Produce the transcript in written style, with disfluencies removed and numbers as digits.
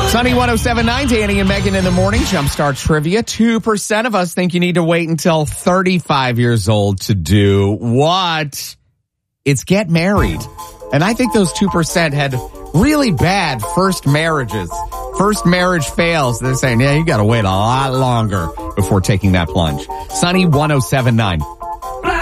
Sunny 107.9, Danny and Megan in the morning. Jumpstart trivia. 2% of us think you need to wait until 35 years old to do what? It's get married. And I think those 2% had really bad first marriages. First marriage fails. They're saying, yeah, you got to wait a lot longer before taking that plunge. Sunny 107.9.